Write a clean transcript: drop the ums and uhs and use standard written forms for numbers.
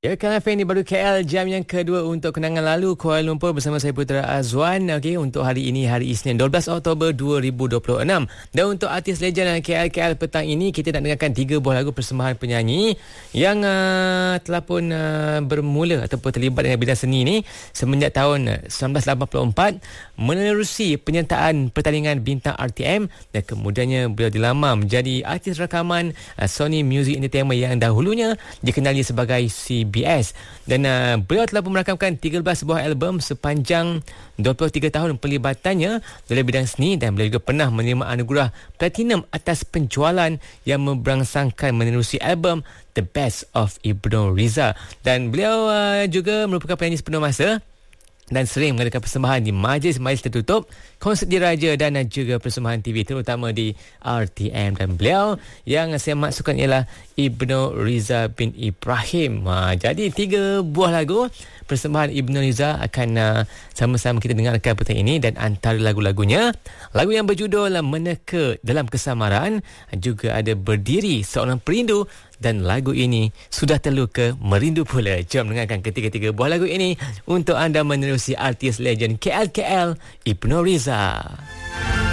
Ya, Kang Afin di baru KL, jam yang kedua untuk kenangan lalu Kuala Lumpur bersama saya Putera Azwan. Okey, untuk hari ini, hari Isnin 12 Oktober 2026. Dan untuk artis legend KL petang ini, kita nak dengarkan 3 buah lagu persembahan penyanyi yang telah pun bermula ataupun terlibat dengan bidang seni ni semenjak tahun 1984 menerusi penyertaan pertandingan bintang RTM, dan kemudiannya beliau dilamar menjadi artis rakaman Sony Music Entertainment yang dahulunya dikenali sebagai CBS. Dan beliau telah pun merakamkan 13 buah album sepanjang 23 tahun perlibatannya dalam bidang seni, dan beliau juga pernah menerima anugerah platinum atas penjualan yang memberangsangkan menerusi album The Best of Ibnu Riza. Dan beliau juga merupakan penyanyi sepenuh masa dan sering mengadakan persembahan di majlis-majlis tertutup, konsert diraja dan juga persembahan TV terutama di RTM. Dan beliau yang saya maksudkan ialah Ibnu Riza bin Ibrahim. Jadi 3 buah lagu persembahan Ibnu Riza akan sama-sama kita dengarkan petang ini, dan antara lagu-lagunya, lagu yang berjudul Meneka Dalam Kesamaran, juga ada Berdiri Seorang Perindu, dan lagu ini Sudah Terluka Merindu Pula. Jom dengarkan ketiga-tiga buah lagu ini untuk anda menerusi artis legend KL Ibnu Riza.